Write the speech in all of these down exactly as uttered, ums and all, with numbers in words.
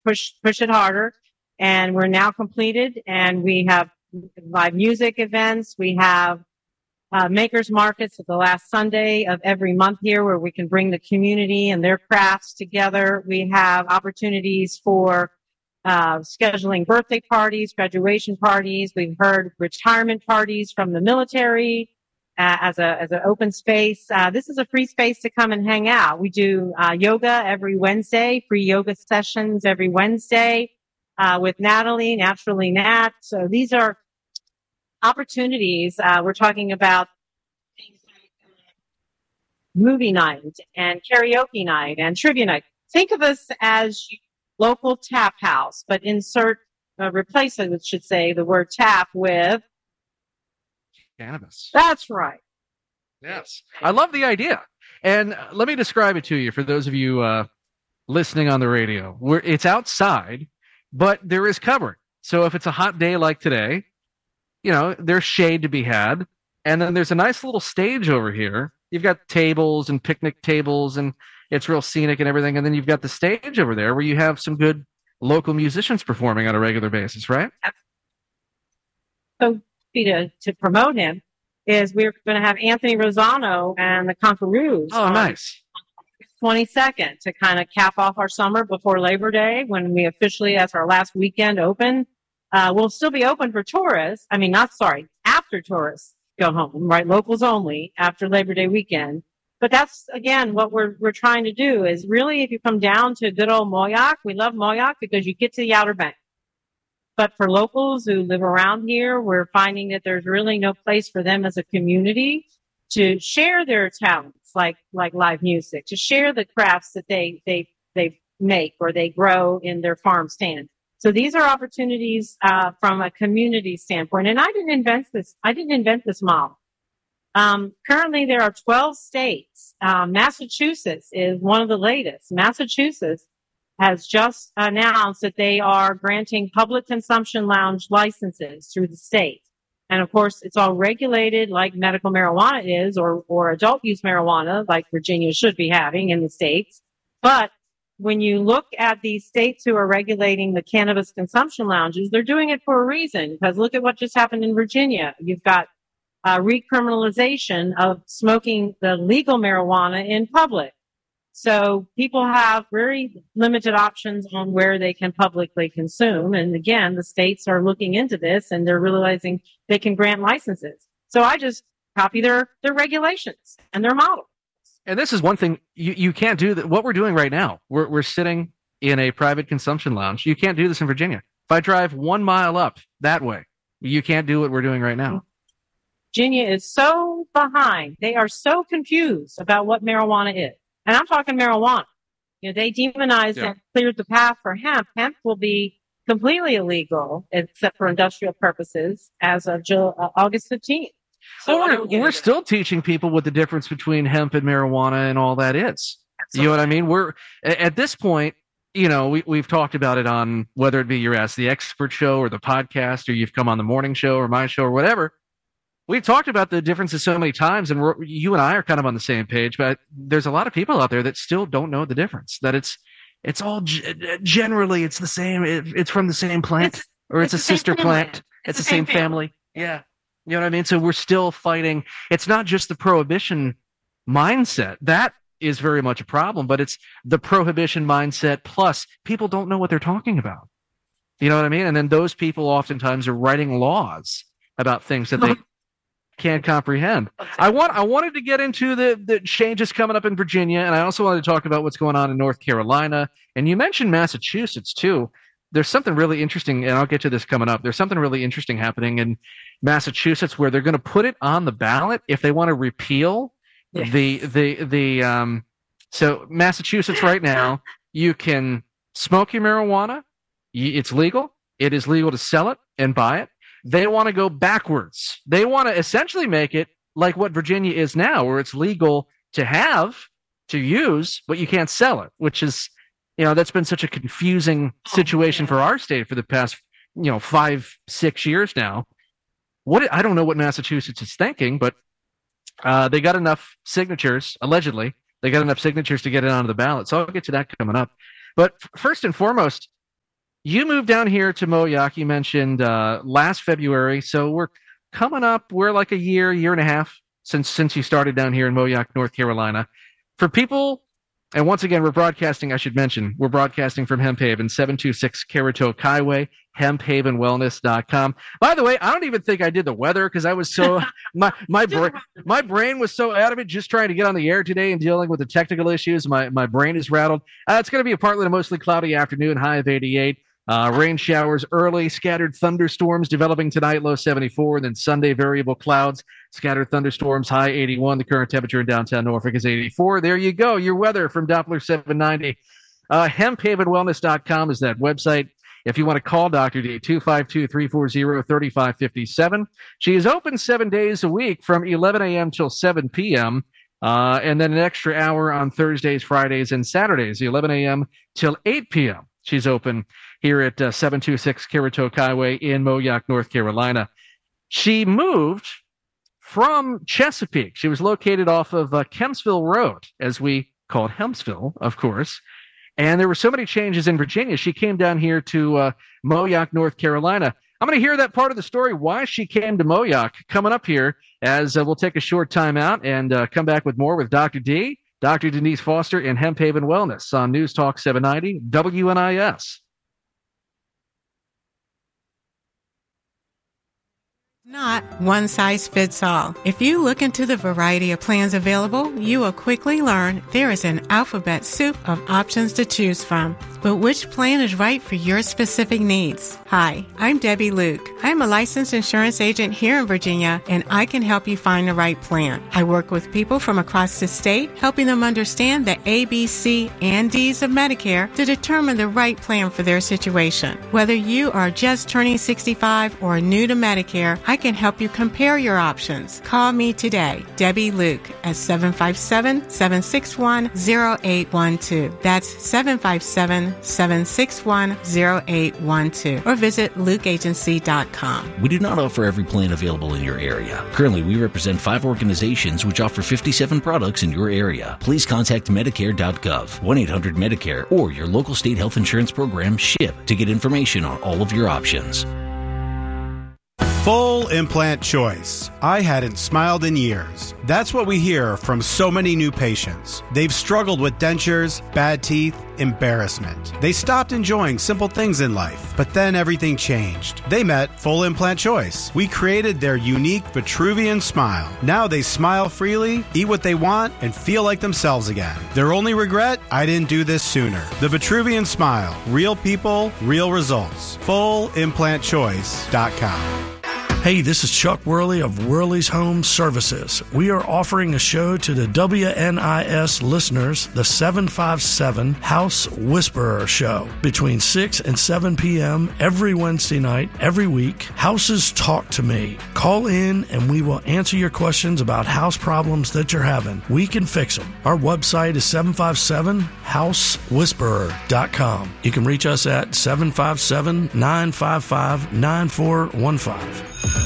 push push it harder. And we're now completed, and we have live music events. We have uh, makers markets at the last Sunday of every month here, where we can bring the community and their crafts together. We have opportunities for uh, scheduling birthday parties, graduation parties. We've heard retirement parties from the military uh, as a as an open space. Uh, this is a free space to come and hang out. We do uh, yoga every Wednesday, free yoga sessions every Wednesday. Uh, with Natalie, Naturally Nat. So these are opportunities. Uh, we're talking about things like uh, movie night and karaoke night and trivia night. Think of us as local tap house, but insert, uh, replace it, it should say the word tap with cannabis. That's right. Yes. I love the idea. And let me describe it to you for those of you uh, listening on the radio. We're, it's outside, but there is cover. So if it's a hot day like today, you know, there's shade to be had. And then there's a nice little stage over here. You've got tables and picnic tables, and it's real scenic and everything. And then you've got the stage over there where you have some good local musicians performing on a regular basis, right? So to, to promote him is we're going to have Anthony Rosano and the Conquerors. Oh, nice. twenty-second to kind of cap off our summer before Labor Day, when we officially, as our last weekend open. Uh, we'll still be open for tourists. I mean, not sorry, after tourists go home, right? Locals only after Labor Day weekend. But that's, again, what we're we're trying to do is really, if you come down to good old Moyock, we love Moyock because you get to the Outer Banks. But for locals who live around here, we're finding that there's really no place for them as a community to share their talents, like like live music, to share the crafts that they they they make or they grow in their farm stand. So these are opportunities uh, from a community standpoint. And I didn't invent this. I didn't invent this model. Um, currently, there are twelve states. Um, Massachusetts is one of the latest. Massachusetts has just announced that they are granting public consumption lounge licenses through the state. And of course, it's all regulated like medical marijuana is, or, or adult use marijuana, like Virginia should be having in the states. But when you look at these states who are regulating the cannabis consumption lounges, they're doing it for a reason. Because look at what just happened in Virginia. You've got uh, recriminalization of smoking the legal marijuana in public. So people have very limited options on where they can publicly consume. And again, the states are looking into this, and they're realizing they can grant licenses. So I just copy their, their regulations and their model. And this is one thing you, you can't do that. What we're doing right now, we're we're sitting in a private consumption lounge. You can't do this in Virginia. If I drive one mile up that way, you can't do what we're doing right now. Virginia is so behind. They are so confused about what marijuana is. And I'm talking marijuana. You know, they demonized yeah. and cleared the path for hemp. Hemp will be completely illegal, except for industrial purposes, as of July, uh, August fifteenth. So well, we're, we're still teaching people what the difference between hemp and marijuana and all that is. Absolutely. You know what I mean? We're at this point, you know, we, we've talked about it on whether it be your Ask the Expert show or the podcast, or you've come on the morning show or my show or whatever. We've talked about the differences so many times, and we're, you and I are kind of on the same page, but there's a lot of people out there that still don't know the difference, that it's it's all generally it's the same. It, it's from the same plant, it's, or it's, it's a sister plant. It's, it's the same, same family. family. Yeah. You know what I mean? So we're still fighting. It's not just the prohibition mindset. That is very much a problem, but it's the prohibition mindset plus people don't know what they're talking about. You know what I mean? And then those people oftentimes are writing laws about things that they can't comprehend. I want I wanted to get into the, the changes coming up in Virginia, and I also wanted to talk about what's going on in North Carolina. And you mentioned Massachusetts too. There's something really interesting, and I'll get to this coming up. There's something really interesting happening in Massachusetts where they're going to put it on the ballot if they want to repeal yes. the the the um. So Massachusetts right now, you can smoke your marijuana. It's legal. It is legal to sell it and buy it. They want to go backwards. They want to essentially make it like what Virginia is now, where it's legal to have, to use, but you can't sell it, which is, you know, that's been such a confusing situation oh, for our state for the past, you know, five, six years now. What I don't know what Massachusetts is thinking, but uh, they got enough signatures, allegedly. They got enough signatures to get it onto the ballot. So I'll get to that coming up. But first and foremost, you moved down here to Moyock, you mentioned uh, last February. So we're coming up, we're like a year, year and a half since since you started down here in Moyock, North Carolina. For people, and once again, we're broadcasting, I should mention, we're broadcasting from Hemp Haven, seven two six Caratoke Highway, hemp haven wellness dot com. By the way, I don't even think I did the weather because I was so, my my, bra- my brain was so out of it just trying to get on the air today and dealing with the technical issues. My, my brain is rattled. Uh, it's going to be a partly to mostly cloudy afternoon, high of eighty-eight. Uh, rain showers early, scattered thunderstorms developing tonight, low seventy-four. And then Sunday, variable clouds, scattered thunderstorms, high eighty-one. The current temperature in downtown Norfolk is eighty-four. There you go. Your weather from Doppler seven ninety. Uh, hemp haven wellness dot com is that website. If you want to call Doctor D, two five two, three four zero, three five five seven. She is open seven days a week from eleven a.m. till seven p.m. Uh, and then an extra hour on Thursdays, Fridays, and Saturdays, eleven a.m. till eight p.m. She's open here at uh, seven two six Caratoke Highway in Moyock, North Carolina. She moved from Chesapeake. She was located off of uh, Kempsville Road, as we called Hempsville, of course. And there were so many changes in Virginia. She came down here to uh, Moyock, North Carolina. I'm going to hear that part of the story, why she came to Moyock, coming up here as uh, we'll take a short time out and uh, come back with more with Doctor D, Doctor Denise Foster, and Hemp Haven Wellness on News Talk seven ninety W N I S. Not one size fits all. If you look into the variety of plans available, you will quickly learn there is an alphabet soup of options to choose from. But which plan is right for your specific needs? Hi, I'm Debbie Luke. I'm a licensed insurance agent here in Virginia, and I can help you find the right plan. I work with people from across the state, helping them understand the A, B, C, and D's of Medicare to determine the right plan for their situation. Whether you are just turning sixty-five or new to Medicare, I can help you compare your options. Call me today, Debbie Luke, at seven five seven, seven six one, zero eight one two. That's seven five seven, seven six one, zero eight one two. Or visit luke agency dot com. We do not offer every plan available in your area. Currently, we represent five organizations which offer fifty-seven products in your area. Please contact medicare dot gov, one eight hundred Medicare, or your local state health insurance program, SHIP, to get information on all of your options. Full implant choice. I hadn't smiled in years. That's what we hear from so many new patients. They've struggled with dentures, bad teeth, embarrassment. They stopped enjoying simple things in life, but then everything changed. They met Full Implant Choice. We created their unique Vitruvian smile. Now they smile freely, eat what they want, and feel like themselves again. Their only regret? I didn't do this sooner. The Vitruvian smile. Real people, real results. full implant choice dot com. Hey, this is Chuck Worley of Worley's Home Services. We are offering a show to the W N I S listeners, the seven five seven House Whisperer Show, between six and seven p.m. every Wednesday night, every week. Houses Talk to Me. Call in and we will answer your questions about house problems that you're having. We can fix them. Our website is seven five seven house whisperer dot com. You can reach us at seven five seven, nine five five, nine four one five.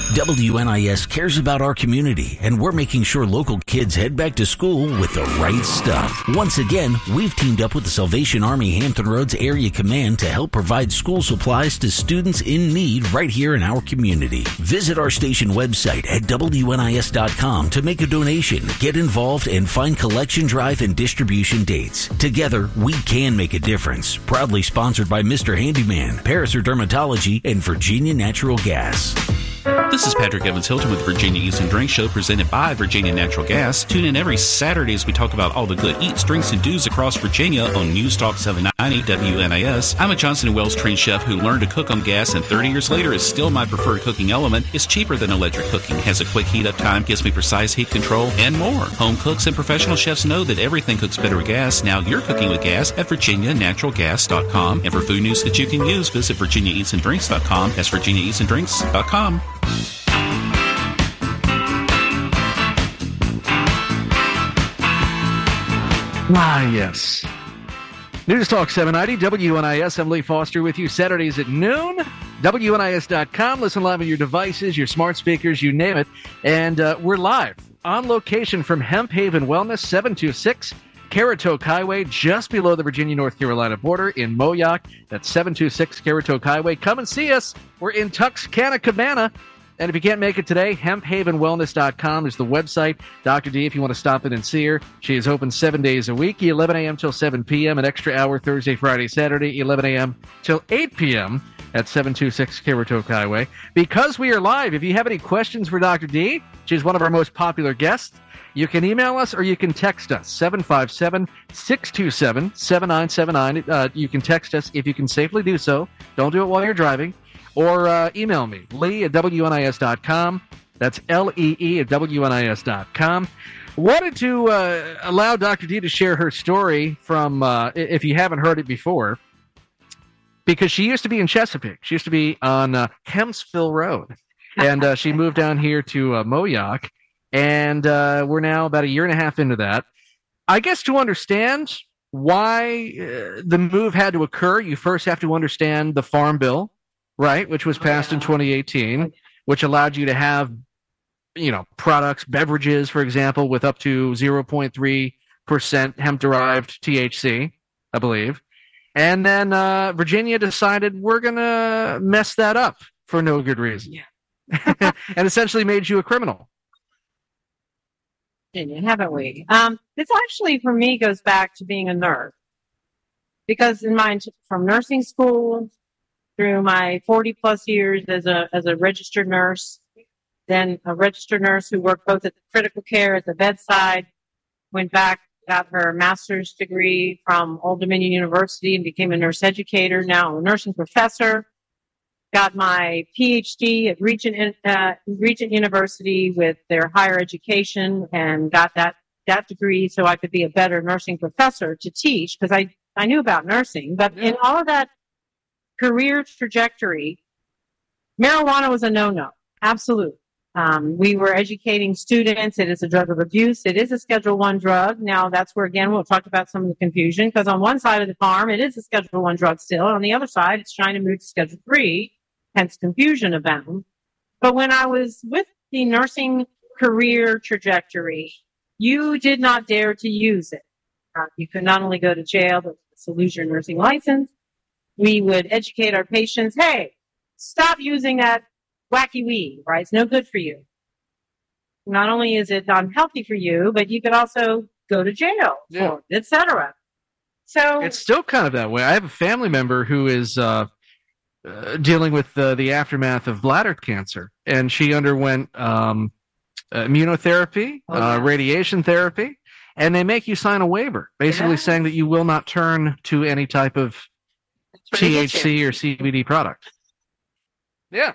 W N I S cares about our community, and we're making sure local kids head back to school with the right stuff. Once again, we've teamed up with the Salvation Army Hampton Roads Area Command to help provide school supplies to students in need right here in our community. Visit our station website at W N I S dot com to make a donation, get involved, and find collection drive and distribution dates. Together, we can make a difference. Proudly sponsored by Mister Handyman, Paraser Dermatology, and Virginia Natural Gas. This is Patrick Evans Hilton with Virginia Eats and Drinks Show, presented by Virginia Natural Gas. Tune in every Saturday as we talk about all the good eats, drinks, and do's across Virginia on News Talk seven ninety W N I S. I'm a Johnson and Wells trained chef who learned to cook on gas, and thirty years later is still my preferred cooking element. It's cheaper than electric cooking, has a quick heat up time, gives me precise heat control, and more. Home cooks and professional chefs know that everything cooks better with gas. Now you're cooking with gas at virginia natural gas dot com. And for food news that you can use, visit virginia eats and drinks dot com. That's virginia eats and drinks dot com. Ah, yes. News Talk seven ninety, W N I S. I'm Lee Foster with you Saturdays at noon. W N I S dot com. Listen live on your devices, your smart speakers, you name it. And uh, we're live on location from Hemp Haven Wellness, seven two six Caratoke Highway, just below the Virginia-North Carolina border in Moyock. That's seven two six Caratoke Highway. Come and see us. We're in Tuxcana Cabana. And if you can't make it today, hemp haven wellness dot com is the website. Doctor D, if you want to stop in and see her, she is open seven days a week, eleven a.m. till seven p.m., an extra hour Thursday, Friday, Saturday, eleven a.m. till eight p.m. at seven two six Caratoke Highway. Because we are live, if you have any questions for Doctor D, she's one of our most popular guests, you can email us or you can text us, seven five seven, six two seven, seven nine seven nine. Uh, you can text us if you can safely do so. Don't do it while you're driving. Or uh, email me, Lee at W N I S dot com. That's L E E at W N I S dot com. Wanted to uh, allow Doctor D to share her story from, uh, if you haven't heard it before, because she used to be in Chesapeake. She used to be on uh, Hempsville Road. And uh, she moved down here to uh, Moyock. And uh, we're now about a year and a half into that. I guess to understand why uh, the move had to occur, you first have to understand the Farm Bill. Right, which was passed in twenty eighteen, which allowed you to have, you know, products, beverages, for example, with up to zero point three percent hemp-derived T H C, I believe. And then uh, Virginia decided we're going to mess that up for no good reason. Yeah. And essentially made you a criminal. Virginia, haven't we? Um, this actually, for me, goes back to being a nurse. Because in my, from nursing school through my forty plus years as a as a registered nurse, then a registered nurse who worked both at the critical care at the bedside, went back, got her master's degree from Old Dominion University and became a nurse educator, now I'm a nursing professor, got my P H D at Regent, uh, Regent University with their higher education and got that, that degree so I could be a better nursing professor to teach because I, I knew about nursing, but in all of that career trajectory, marijuana was a no-no. Absolutely. Um, we were educating students. It is a drug of abuse. It is a Schedule One drug. Now, that's where, again, we'll talk about some of the confusion, because on one side of the farm, it is a Schedule One drug still. On the other side, it's trying to move to Schedule Three, hence confusion abound. But when I was with the nursing career trajectory, you did not dare to use it. Uh, you could not only go to jail, but to lose your nursing license. We would educate our patients, hey, stop using that wacky weed, right? It's no good for you. Not only is it unhealthy for you, but you could also go to jail, yeah. et cetera. So it's still kind of that way. I have a family member who is uh, uh, dealing with uh, the aftermath of bladder cancer, and she underwent um, immunotherapy, oh, yeah. uh, radiation therapy, and they make you sign a waiver, basically yeah. saying that you will not turn to any type of T H C or C B D product. Yeah.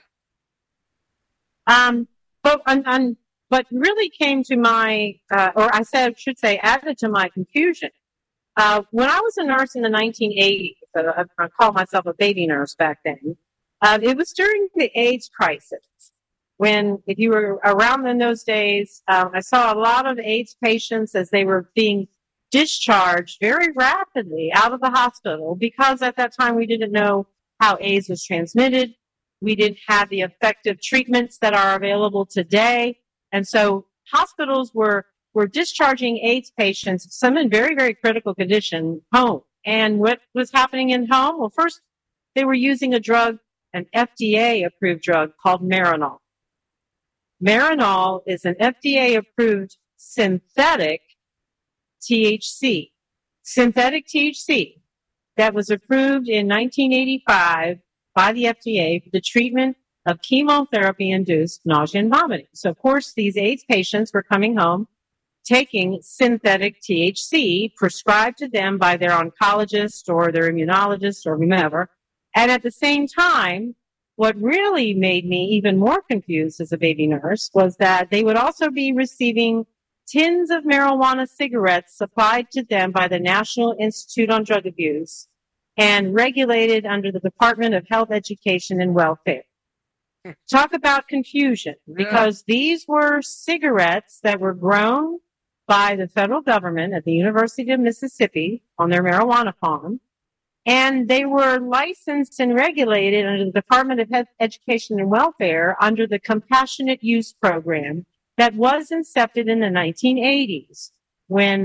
Um, but on, on, but really came to my, uh, or I said, should say, added to my confusion. Uh, when I was a nurse in the nineteen eighties, uh, I called myself a baby nurse back then. Uh, it was during the AIDS crisis. When, if you were around in those days, um, I saw a lot of AIDS patients as they were being discharged very rapidly out of the hospital, because at that time we didn't know how AIDS was transmitted. We didn't have the effective treatments that are available today. And so hospitals were, were discharging AIDS patients, some in very, very critical condition, home. And what was happening in home? Well, first, they were using a drug, an F D A-approved drug called Marinol. Marinol is an F D A-approved synthetic T H C, synthetic T H C, that was approved in nineteen eighty-five by the F D A for the treatment of chemotherapy-induced nausea and vomiting. So, of course, these AIDS patients were coming home taking synthetic T H C prescribed to them by their oncologist or their immunologist or whomever. And at the same time, what really made me even more confused as a baby nurse was that they would also be receiving tins of marijuana cigarettes supplied to them by the National Institute on Drug Abuse and regulated under the Department of Health, Education, and Welfare. Talk about confusion, because yeah. these were cigarettes that were grown by the federal government at the University of Mississippi on their marijuana farm, and they were licensed and regulated under the Department of Health, Education, and Welfare under the Compassionate Use Program that was incepted in the nineteen eighties, when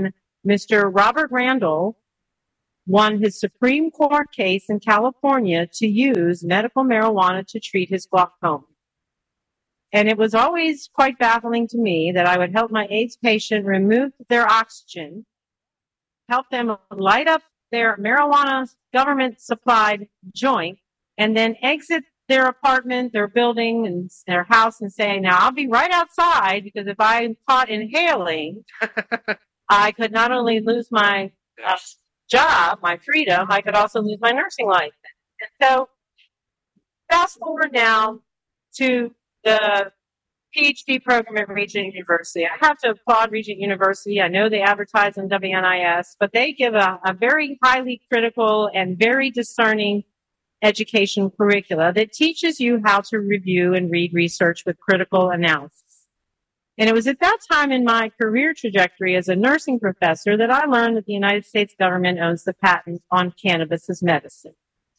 Mister Robert Randall won his Supreme Court case in California to use medical marijuana to treat his glaucoma. And it was always quite baffling to me that I would help my AIDS patient remove their oxygen, help them light up their marijuana government-supplied joint, and then exit their apartment, their building, and their house and say, now I'll be right outside because if I'm caught inhaling, I could not only lose my uh, job, my freedom, I could also lose my nursing license. And so fast forward now to the PhD program at Regent University. I have to applaud Regent University. I know they advertise on W N I S, but they give a, a very highly critical and very discerning education curricula that teaches you how to review and read research with critical analysis. And it was at that time in my career trajectory as a nursing professor that I learned that the United States government owns the patent on cannabis as medicine.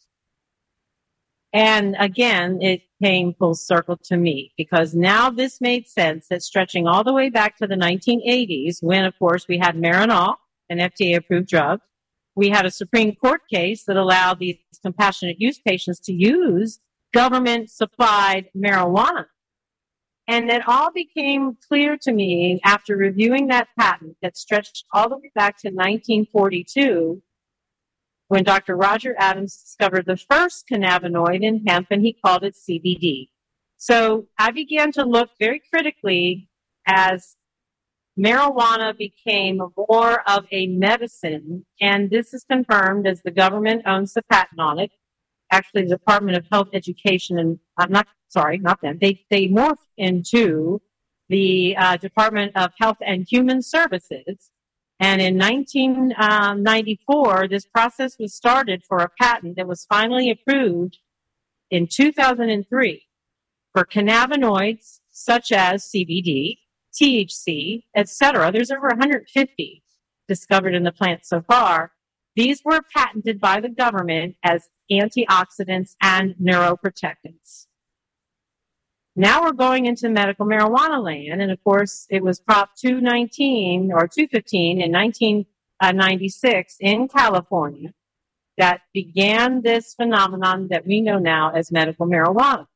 And again, it came full circle to me because now this made sense that stretching all the way back to the nineteen eighties, when, of course, we had Marinol, an F D A-approved drug. We had a Supreme Court case that allowed these compassionate use patients to use government-supplied marijuana. And it all became clear to me after reviewing that patent that stretched all the way back to nineteen forty-two, when Doctor Roger Adams discovered the first cannabinoid in hemp, and he called it C B D. So I began to look very critically as marijuana became more of a medicine, and this is confirmed as the government owns the patent on it. Actually, the Department of Health Education, and I'm not sorry, not them. They they morphed into the uh, Department of Health and Human Services. And in nineteen ninety-four, this process was started for a patent that was finally approved in two thousand three for cannabinoids such as C B D, T H C, et cetera. There's over one hundred fifty discovered in the plant so far. These were patented by the government as antioxidants and neuroprotectants. Now we're going into medical marijuana land, and of course, it was Prop two nineteen or two fifteen in nineteen ninety-six in California that began this phenomenon that we know now as medical marijuana.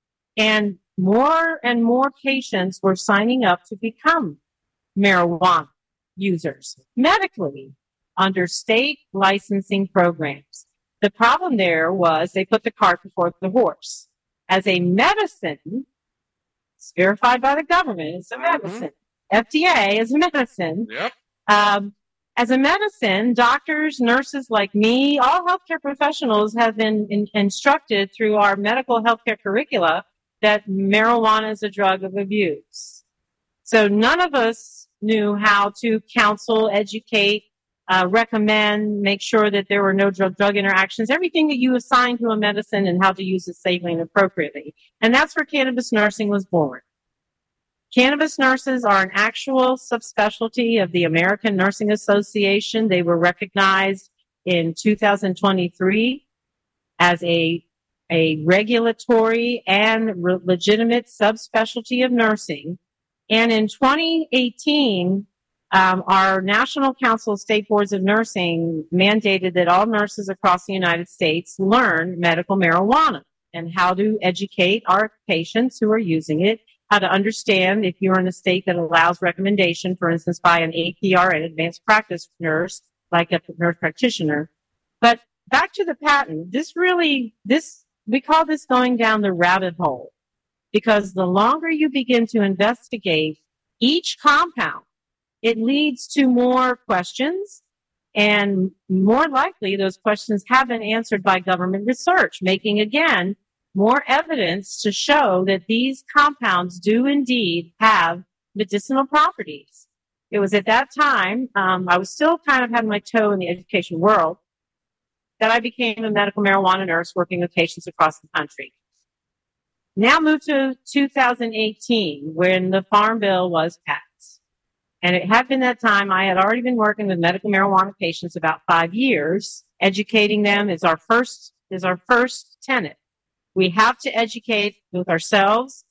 And more and more patients were signing up to become marijuana users medically under state licensing programs. The problem there was they put the cart before the horse. As a medicine, it's verified by the government, it's a medicine. Mm-hmm. F D A is a medicine. Yep. Um, as a medicine, doctors, nurses like me, all healthcare professionals have been in, instructed through our medical healthcare curricula that marijuana is a drug of abuse. So none of us knew how to counsel, educate, Uh, recommend, make sure that there were no drug-drug interactions, everything that you assign to a medicine and how to use it safely and appropriately. And that's where cannabis nursing was born. Cannabis nurses are an actual subspecialty of the American Nursing Association. They were recognized in two thousand twenty-three as a, a regulatory and re- legitimate subspecialty of nursing. And in twenty eighteen, Um, our National Council of State Boards of Nursing mandated that all nurses across the United States learn medical marijuana and how to educate our patients who are using it, how to understand if you're in a state that allows recommendation, for instance, by an A P R, an advanced practice nurse, like a nurse practitioner. But back to the patent, this really, this, we call this going down the rabbit hole, because the longer you begin to investigate each compound, it leads to more questions, and more likely those questions have been answered by government research, making, again, more evidence to show that these compounds do indeed have medicinal properties. It was at that time, um, I was still kind of having my toe in the education world, that I became a medical marijuana nurse working with patients across the country. Now move to two thousand eighteen, when the Farm Bill was passed. And it had been that time I had already been working with medical marijuana patients about five years. Educating them is our first, is our first tenet. We have to educate both ourselves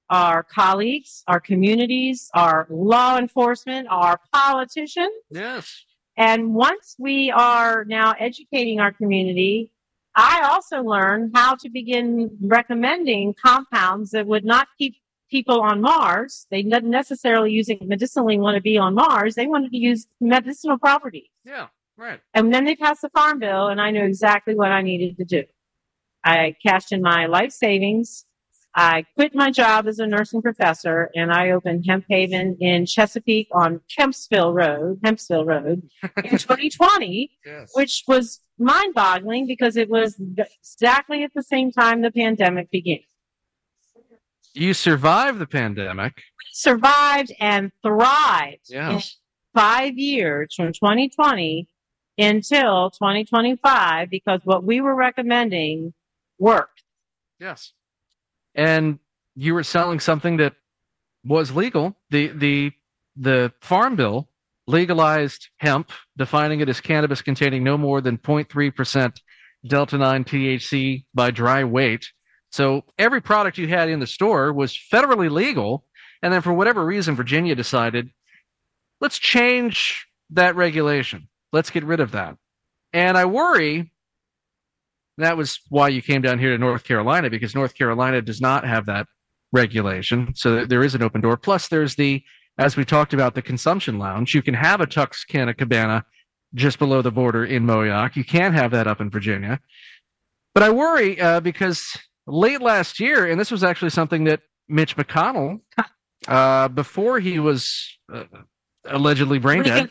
our colleagues, our communities, our law enforcement, our politicians. Yes. And once we are now educating our community, I also learned how to begin recommending compounds that would not keep people on Mars. They didn't necessarily using medicinally want to be on Mars. They wanted to use medicinal properties. Yeah, right. And then they passed the Farm Bill, and I knew exactly what I needed to do. I cashed in my life savings. I quit my job as a nursing professor, and I opened Hemp Haven in Chesapeake on Kempsville Road, Kempsville Road, in twenty twenty, Yes. which was mind-boggling because it was exactly at the same time the pandemic began. You survived the pandemic. We survived and thrived Yeah. in five years from twenty twenty until twenty twenty-five because what we were recommending worked. Yes. And you were selling something that was legal. The the the Farm Bill legalized hemp, defining it as cannabis containing no more than zero point three percent Delta nine T H C by dry weight. So every product you had in the store was federally legal. And then for whatever reason, Virginia decided, let's change that regulation. Let's get rid of that. And I worry that was why you came down here to North Carolina, because North Carolina does not have that regulation. So there is an open door. Plus, there's the, as we talked about, the consumption lounge. You can have a Tuxcana Cabana just below the border in Moyock. You can have that up in Virginia. But I worry uh, because late last year, and this was actually something that Mitch McConnell, uh, before he was uh, allegedly brain dead,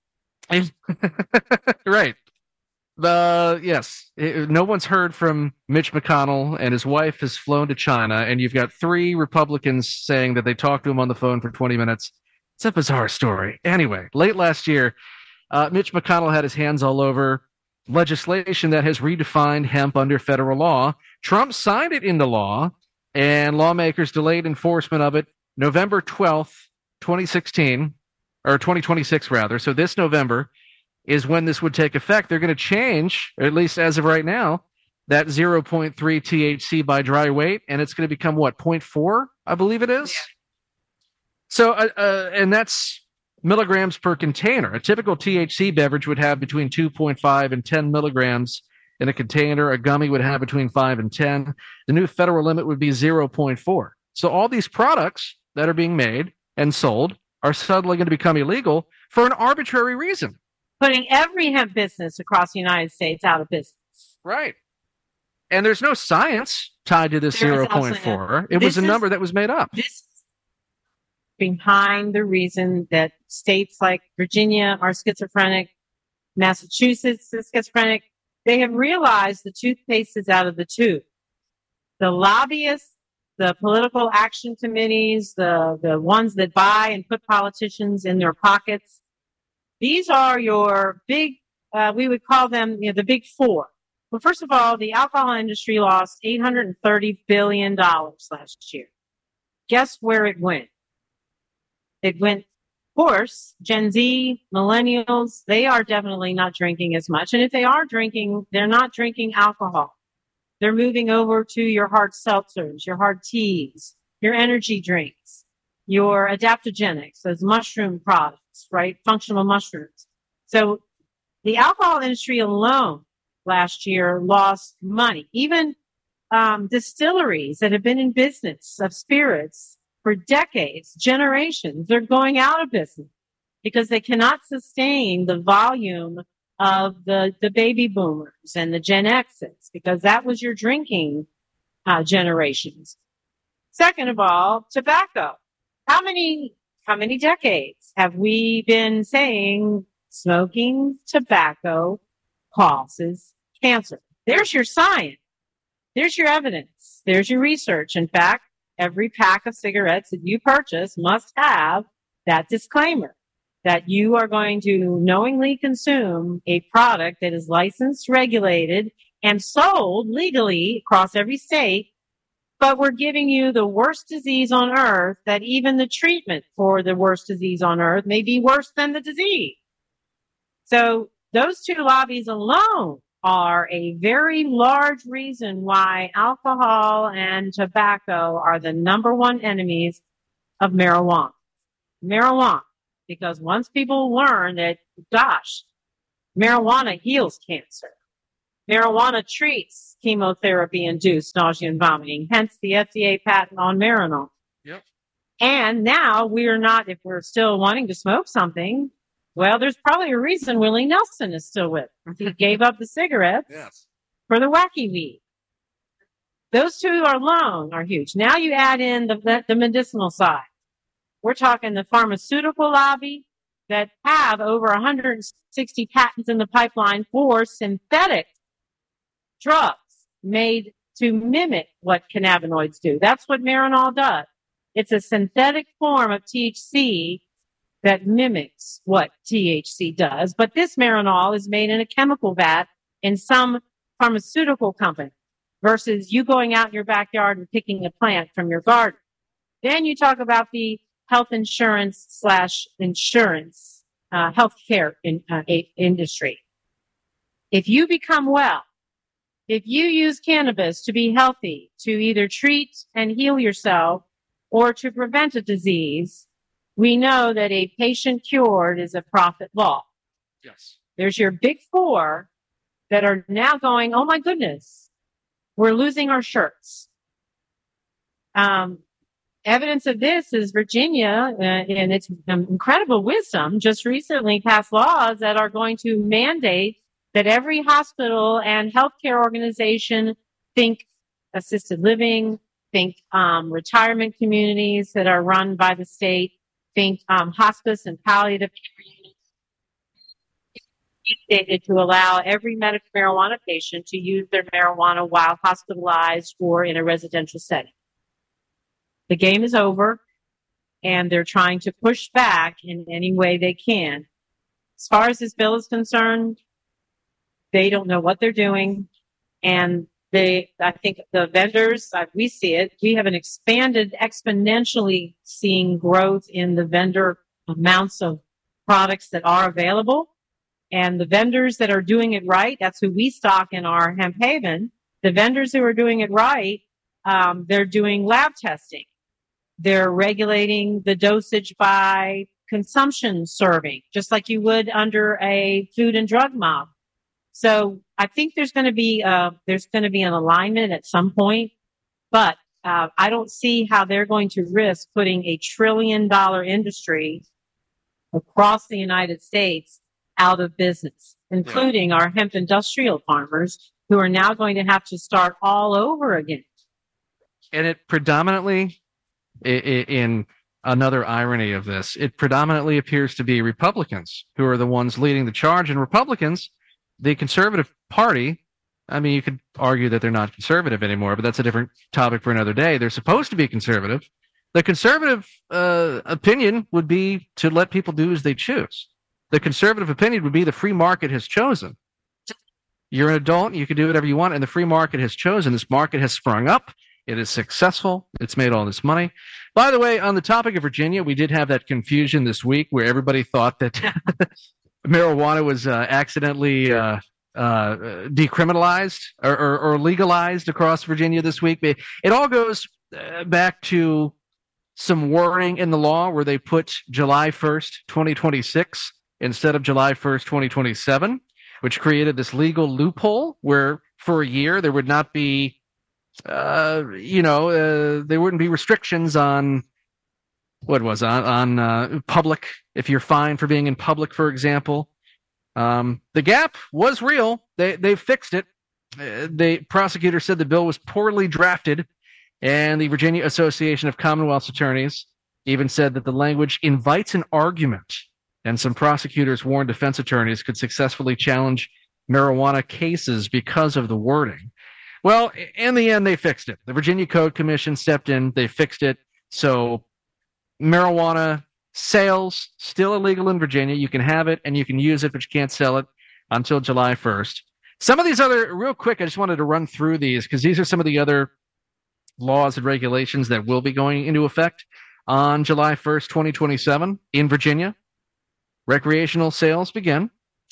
right. The yes, it, no one's heard from Mitch McConnell, and his wife has flown to China, and you've got three Republicans saying that they talked to him on the phone for twenty minutes. It's a bizarre story. Anyway, late last year, uh, Mitch McConnell had his hands all over legislation that has redefined hemp under federal law. Trump signed it into law, and lawmakers delayed enforcement of it November twelfth, twenty sixteen, or twenty twenty-six rather. So this November is when this would take effect. They're going to change, or at least as of right now, that zero point three T H C by dry weight, and it's going to become, what, zero point four, I believe it is? Yeah. So, uh, uh, and that's milligrams per container. A typical T H C beverage would have between two point five and ten milligrams in a container. A gummy would have between five and ten. The new federal limit would be zero point four. So all these products that are being made and sold are suddenly going to become illegal for an arbitrary reason. Putting every hemp business across the United States out of business. Right. And there's no science tied to this zero point four. It was a number that was made up. This is behind the reason that states like Virginia are schizophrenic, Massachusetts is schizophrenic. They have realized the toothpaste is out of the tube. The lobbyists, the political action committees, the, the ones that buy and put politicians in their pockets, these are your big, uh, we would call them, you know, the big four. Well, first of all, the alcohol industry lost eight hundred thirty billion dollars last year. Guess where it went? It went, of course, Gen Z, millennials, they are definitely not drinking as much. And if they are drinking, they're not drinking alcohol. They're moving over to your hard seltzers, your hard teas, your energy drinks, your adaptogenics, those mushroom products. Right? Functional mushrooms. So the alcohol industry alone last year lost money. Even um, distilleries that have been in business of spirits for decades, generations, they're going out of business because they cannot sustain the volume of the, the baby boomers and the Gen X's, because that was your drinking uh, generations. Second of all, tobacco. How many How many decades have we been saying smoking tobacco causes cancer? There's your science. There's your evidence. There's your research. In fact, every pack of cigarettes that you purchase must have that disclaimer that you are going to knowingly consume a product that is licensed, regulated, and sold legally across every state. But we're giving you the worst disease on earth, that even the treatment for the worst disease on earth may be worse than the disease. So those two lobbies alone are a very large reason why alcohol and tobacco are the number one enemies of marijuana. Marijuana, because once people learn that, gosh, marijuana heals cancer. Marijuana treats chemotherapy-induced nausea and vomiting, hence the F D A patent on Marinol. Yep. And now we are not, if we're still wanting to smoke something, well, there's probably a reason Willie Nelson is still with us. He gave up the cigarettes Yes. for the wacky weed. Those two alone are huge. Now you add in the, the medicinal side. We're talking the pharmaceutical lobby that have over one hundred sixty patents in the pipeline for synthetic drugs made to mimic what cannabinoids do. That's what Marinol does. It's a synthetic form of T H C that mimics what T H C does. But this Marinol is made in a chemical vat in some pharmaceutical company versus you going out in your backyard and picking a plant from your garden. Then you talk about the health insurance slash insurance, uh, healthcare in, uh, industry. If you become well, if you use cannabis to be healthy, to either treat and heal yourself or to prevent a disease, we know that a patient cured is a profit law. Yes. There's your big four that are now going, oh my goodness, we're losing our shirts. Um, evidence of this is Virginia, uh, in its incredible wisdom, just recently passed laws that are going to mandate that every hospital and healthcare organization think assisted living, think um, retirement communities that are run by the state, think um, hospice and palliative care units, to allow every medical marijuana patient to use their marijuana while hospitalized or in a residential setting. The game is over, and they're trying to push back in any way they can. As far as this bill is concerned, they don't know what they're doing, and they, I think the vendors, uh, we see it, we have an expanded, exponentially seeing growth in the vendor amounts of products that are available. And the vendors that are doing it right, that's who we stock in our Hemp Haven. The vendors who are doing it right, um, they're doing lab testing. They're regulating the dosage by consumption serving, just like you would under a food and drug mob. So I think there's going to be uh, there's going to be an alignment at some point, but uh, I don't see how they're going to risk putting a trillion dollar industry across the United States out of business, including yeah. our hemp industrial farmers who are now going to have to start all over again. And it predominantly, in another irony of this, it predominantly appears to be Republicans who are the ones leading the charge. And Republicans, the conservative party, I mean, you could argue that they're not conservative anymore, but that's a different topic for another day. They're supposed to be conservative. The conservative uh, opinion would be to let people do as they choose. The conservative opinion would be the free market has chosen. You're an adult, you can do whatever you want, and the free market has chosen. This market has sprung up. It is successful. It's made all this money. By the way, on the topic of Virginia, we did have that confusion this week where everybody thought that marijuana was uh, accidentally uh, uh, decriminalized or, or, or legalized across Virginia this week. It, it all goes uh, back to some wording in the law where they put July first, twenty twenty-six instead of July first, twenty twenty-seven, which created this legal loophole where for a year there would not be, uh, you know, uh, there wouldn't be restrictions on, what was on, on uh, public, if you're fined for being in public, for example. Um, the gap was real. They they fixed it. Uh, the prosecutor said the bill was poorly drafted, and the Virginia Association of Commonwealth's Attorneys even said that the language invites an argument, and some prosecutors warned defense attorneys could successfully challenge marijuana cases because of the wording. Well, in the end, they fixed it. The Virginia Code Commission stepped in. They fixed it. So marijuana sales still illegal in Virginia. You can have it and you can use it, but you can't sell it until July first. Some of these other, real quick, I just wanted to run through these because these are some of the other laws and regulations that will be going into effect on July first, twenty twenty-seven in Virginia. Recreational sales begin.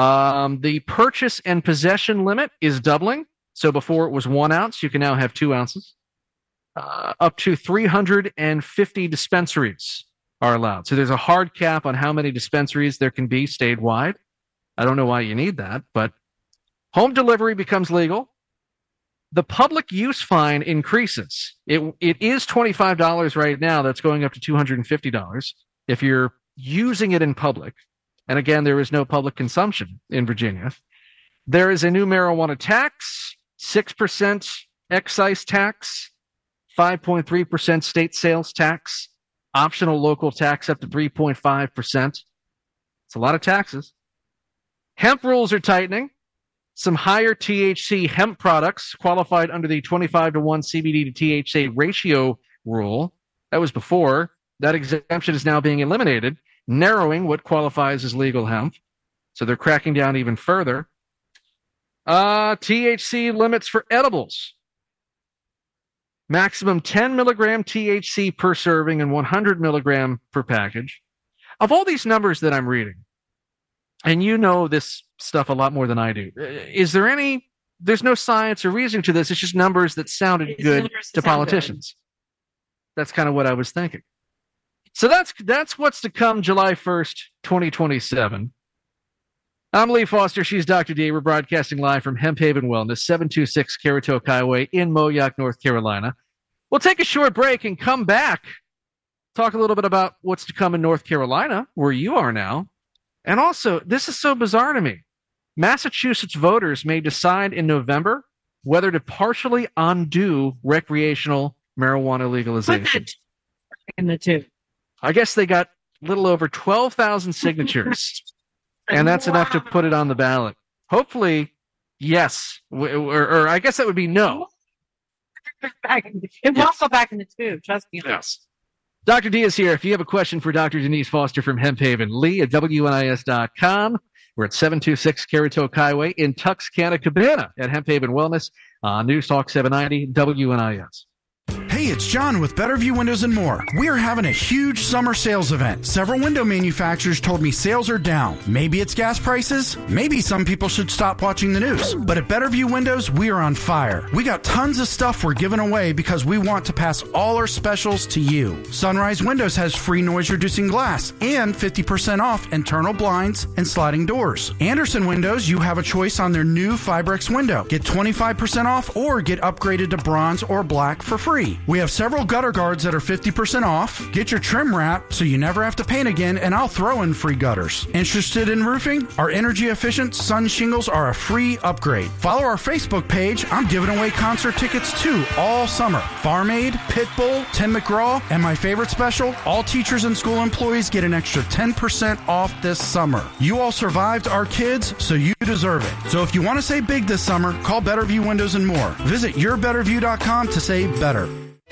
Um, the purchase and possession limit is doubling. So before it was one ounce, you can now have two ounces. Uh, up to three hundred fifty dispensaries are allowed. So there's a hard cap on how many dispensaries there can be statewide. I don't know why you need that, but home delivery becomes legal. The public use fine increases. It it is twenty-five dollars right now. That's going up to two hundred fifty dollars if you're using it in public. And again, there is no public consumption in Virginia. There is a new marijuana tax, six percent excise tax, five point three percent state sales tax, optional local tax up to three point five percent. It's a lot of taxes. Hemp rules are tightening. Some higher T H C hemp products qualified under the twenty-five to one C B D to T H C ratio rule. That was before. That exemption is now being eliminated, narrowing what qualifies as legal hemp. So they're cracking down even further. Uh, T H C limits for edibles. Maximum ten milligram T H C per serving and one hundred milligram per package. Of all these numbers that I'm reading, and you know this stuff a lot more than I do, is there any, there's no science or reason to this, it's just numbers that sounded it's good to politicians. Good. That's kind of what I was thinking. So that's that's what's to come July first, twenty twenty-seven. I'm Lee Foster. She's Doctor D. We're broadcasting live from Hemp Haven Wellness, seven two six Caratoke Highway in Moyock, North Carolina. We'll take a short break and come back, talk a little bit about what's to come in North Carolina, where you are now. And also, this is so bizarre to me. Massachusetts voters may decide in November whether to partially undo recreational marijuana legalization. In the two. I guess they got a little over twelve thousand signatures, and that's wow. enough to put it on the ballot. Hopefully, yes, or, or, or I guess that would be no. Back in the, it will go back in the two, trust me. Yes. Doctor D is here. If you have a question for Doctor Denise Foster from Hemp Haven, Lee at W N I S dot com. We're at seven two six Caratoke Highway in Tuxcana Cabana at Hemp Haven Wellness on News Talk seven ninety W N I S. Hey, it's John with Better View Windows and More. We are having a huge summer sales event. Several window manufacturers told me sales are down. Maybe it's gas prices. Maybe some people should stop watching the news. But at Better View Windows, we are on fire. We got tons of stuff we're giving away because we want to pass all our specials to you. Sunrise Windows has free noise-reducing glass and fifty percent off internal blinds and sliding doors. Anderson Windows, you have a choice on their new Fibrex window. Get twenty-five percent off or get upgraded to bronze or black for free. We have several gutter guards that are fifty percent off. Get your trim wrap so you never have to paint again, and I'll throw in free gutters. Interested in roofing? Our energy-efficient sun shingles are a free upgrade. Follow our Facebook page. I'm giving away concert tickets too all summer. Farm Aid, Pitbull, Tim McGraw, and my favorite special, all teachers and school employees get an extra ten percent off this summer. You all survived our kids, so you deserve it. So if you want to say big this summer, call Better View Windows and More. Visit your better view dot com to say better.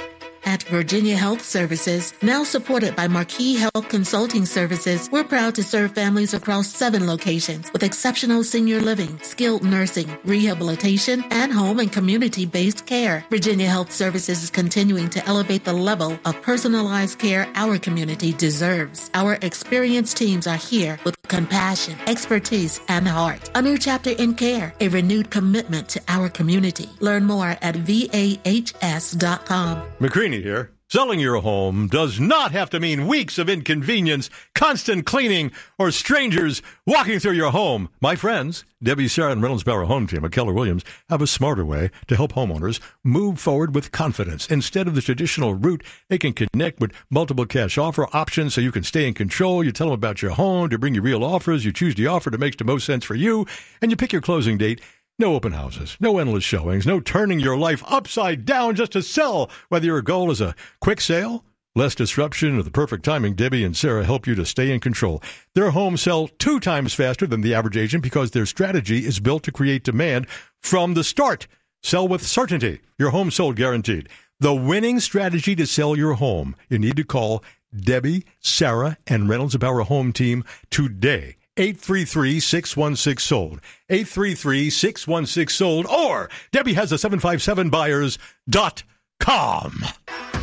At Virginia Health Services, now supported by Marquis Health Consulting Services, we're proud to serve families across seven locations with exceptional senior living, skilled nursing, rehabilitation, and home and community-based care. Virginia Health Services is continuing to elevate the level of personalized care our community deserves. Our experienced teams are here with compassion, expertise, and heart. A new chapter in care, a renewed commitment to our community. Learn more at V A H S dot com. McCreany here. Selling your home does not have to mean weeks of inconvenience, constant cleaning, or strangers walking through your home. My friends, Debbie, Sarah, and Reynolds Bauer Home Team at Keller Williams have a smarter way to help homeowners move forward with confidence. Instead of the traditional route, they can connect with multiple cash offer options so you can stay in control. You tell them about your home, to bring you real offers. You choose the offer that makes the most sense for you, and you pick your closing date. No open houses, no endless showings, no turning your life upside down just to sell. Whether your goal is a quick sale, less disruption, or the perfect timing, Debbie and Sarah help you to stay in control. Their homes sell two times faster than the average agent because their strategy is built to create demand from the start. Sell with certainty. Your home sold guaranteed. The winning strategy to sell your home. You need to call Debbie, Sarah, and Reynolds Bauer Home Team today. eight three three, six one six, sold. eight three three, six one six, sold. Or Debbie has a seven five seven buyers dot com.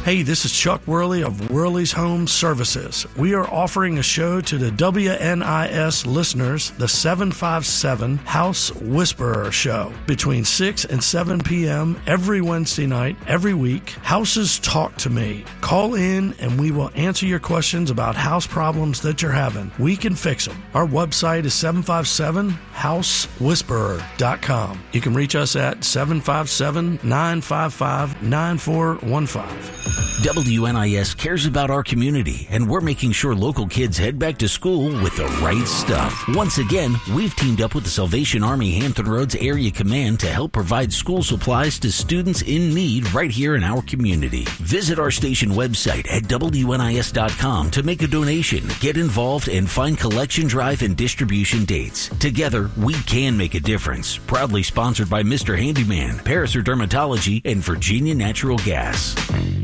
Hey, this is Chuck Worley of Worley's Home Services. We are offering a show to the W N I S listeners, the seven five seven House Whisperer Show, between six and seven p.m. every Wednesday night, every week. Houses Talk to Me. Call in and we will answer your questions about house problems that you're having. We can fix them. Our website is seven five seven house whisperer dot com. You can reach us at seven five seven, nine five five, nine four one five. W N I S cares about our community, and we're making sure local kids head back to school with the right stuff. Once again, we've teamed up with the Salvation Army Hampton Roads Area Command to help provide school supplies to students in need right here in our community. Visit our station website at W N I S dot com to make a donation, get involved, and find collection drive and distribution dates. Together, we can make a difference. Proudly sponsored by Mister Handyman, Paraser Dermatology, and Virginia Natural Gas.